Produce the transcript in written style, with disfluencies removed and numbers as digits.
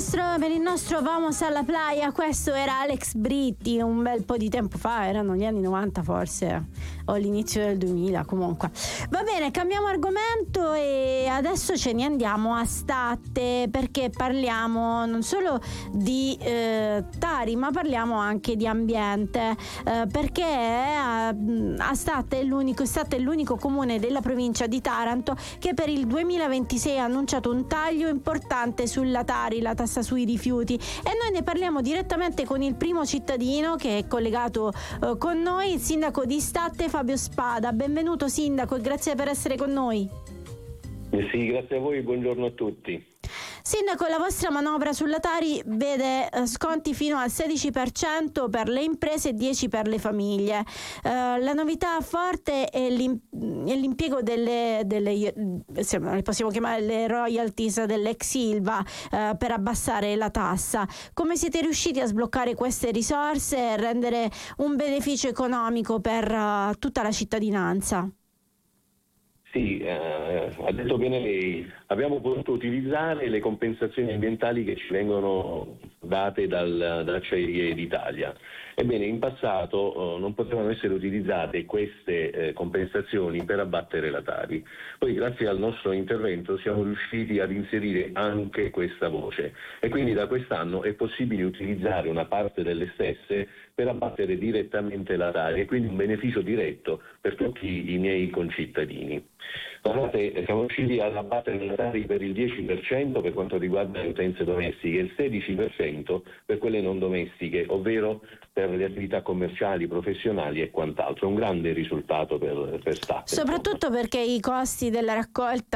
per il nostro Vamos alla Playa. Questo era Alex Britti un bel po' di tempo fa, erano gli anni 90 forse, o l'inizio del 2000 comunque. Va bene, cambiamo argomento e adesso ce ne andiamo a Statte, perché parliamo non solo di Tari, ma parliamo anche di ambiente, perché Statte è l'unico comune della provincia di Taranto che per il 2026 ha annunciato un taglio importante sulla Tari, la tassa sui rifiuti, e noi ne parliamo direttamente con il primo cittadino che è collegato con noi, il sindaco di Statte Fabio Spada. Benvenuto sindaco e grazie per essere con noi. Sì, grazie a voi, buongiorno a tutti. Sindaco, la vostra manovra sulla Tari vede sconti fino al 16% per le imprese e 10% per le famiglie. La novità forte è l'impiego delle possiamo chiamare le royalties dell'ex Ilva per abbassare la tassa. Come siete riusciti a sbloccare queste risorse e rendere un beneficio economico per tutta la cittadinanza? Sì, ha detto bene lei, abbiamo potuto utilizzare le compensazioni ambientali che ci vengono date dalle Acciaierie d'Italia. Ebbene, in passato non potevano essere utilizzate queste compensazioni per abbattere la Tari. Poi grazie al nostro intervento siamo riusciti ad inserire anche questa voce e quindi da quest'anno è possibile utilizzare una parte delle stesse per abbattere direttamente la Tari e quindi un beneficio diretto per tutti i miei concittadini. Guardate, siamo riusciti ad abbattere la Tari per il 10% per quanto riguarda le utenze domestiche e il 16% per quelle non domestiche, ovvero per le attività commerciali, professionali e quant'altro. Un grande risultato per Statte. Soprattutto perché i costi della raccolta